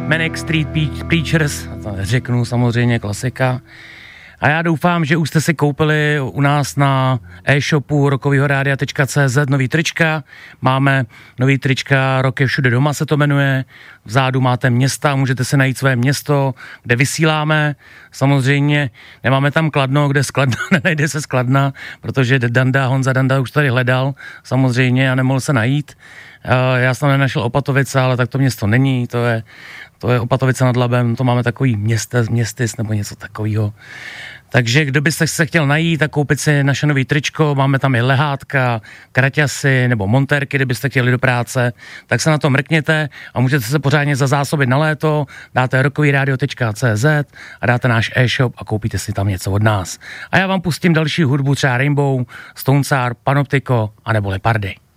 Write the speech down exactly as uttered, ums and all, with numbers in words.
Manic Street Preachers, to řeknu samozřejmě klasika. A já doufám, že už jste si koupili u nás na e-shopu rockovýho rádia tečka cé zet nový trička. Máme nový trička Rock je všude doma se to jmenuje. Vzadu máte města, můžete si najít své město, kde vysíláme. Samozřejmě nemáme tam Kladno, kde skladna, nenajde se Skladna, protože Danda, Honza Danda už tady hledal samozřejmě a nemohl se najít. Já jsem nenašel Opatovice, ale tak to město není, to je, to je Opatovice nad Labem, to máme takový měste, městys nebo něco takového. Takže kdo byste se chtěl najít, tak koupit si naše nový tričko, máme tam i lehátka, kraťasy nebo montérky, kdybyste chtěli do práce, tak se na to mrkněte a můžete se pořádně zazásobit na léto, dáte rockový rádio tečka cé zet a dáte náš e-shop a koupíte si tam něco od nás. A já vám pustím další hudbu, třeba Rainbow, Stone Sour, Panoptico a nebo Lepardy.